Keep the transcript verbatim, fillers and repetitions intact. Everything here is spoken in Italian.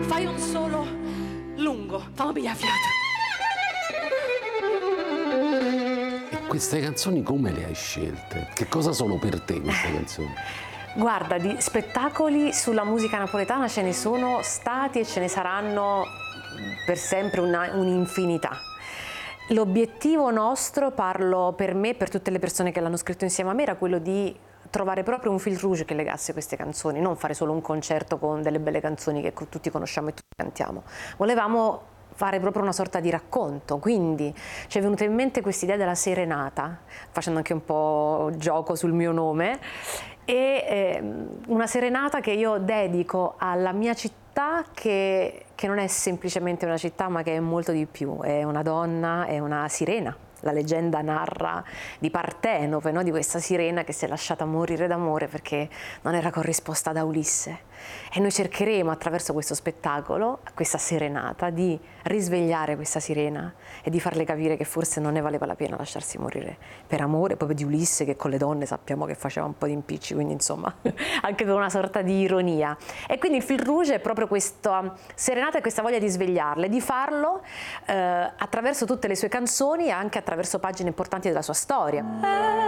Fai un solo lungo, fammi pigliare fiato. E queste canzoni come le hai scelte? Che cosa sono per te queste canzoni? Guarda, di spettacoli sulla musica napoletana ce ne sono stati e ce ne saranno per sempre un'infinità. L'obiettivo nostro, parlo per me e per tutte le persone che l'hanno scritto insieme a me, era quello di trovare proprio un fil rouge che legasse queste canzoni, non fare solo un concerto con delle belle canzoni che tutti conosciamo e tutti cantiamo. Volevamo fare proprio una sorta di racconto, quindi ci è venuta in mente questa idea della serenata, facendo anche un po' gioco sul mio nome, e eh, una serenata che io dedico alla mia città, che, che non è semplicemente una città ma che è molto di più, è una donna, è una sirena. La leggenda narra di Partenope, no? Di questa sirena che si è lasciata morire d'amore perché non era corrisposta da Ulisse. E noi cercheremo attraverso questo spettacolo, questa serenata, di risvegliare questa sirena e di farle capire che forse non ne valeva la pena lasciarsi morire per amore proprio di Ulisse, che con le donne sappiamo che faceva un po' di impicci, quindi insomma anche con una sorta di ironia. E quindi il fil rouge è proprio questa serenata e questa voglia di svegliarle, di farlo eh, attraverso tutte le sue canzoni e anche attraverso pagine importanti della sua storia.